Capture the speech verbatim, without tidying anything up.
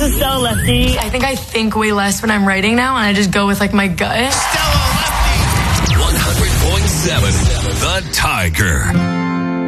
so, Lefty. I think I think way less when I'm writing now, and I just go with like my gut. one hundred point seven The Tiger.